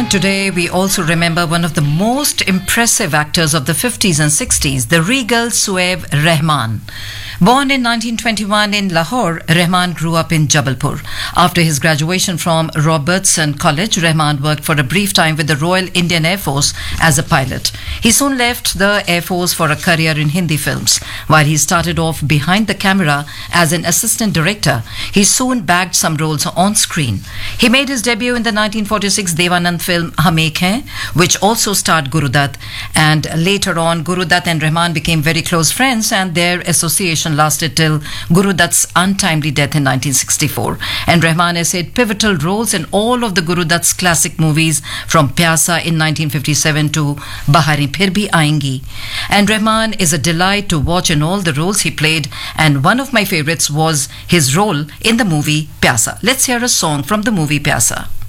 And today we also remember one of the most impressive actors of the 50s and 60s, the regal Sueb Rahman. Born in 1921 in Lahore, Rahman grew up in Jabalpur. After his graduation from Robertson College, Rahman worked for a brief time with the Royal Indian Air Force as a pilot. He soon left the Air Force for a career in Hindi films. While he started off behind the camera as an assistant director, he soon bagged some roles on screen. He made his debut in the 1946 Devanand film Hum Ek Hain, which also starred Guru Dutt. And later on, Guru Dutt and Rahman became very close friends, and their association lasted till Guru Dutt's untimely death in 1964. And Rahman has had pivotal roles in all of the Guru Dutt's classic movies, from Pyasa in 1957 to Baharein Phir Bhi Aayengi. And Rahman is a delight to watch in all the roles he played, and one of my favorites was his role in the movie Pyasa. Let's hear a song from the movie Pyasa.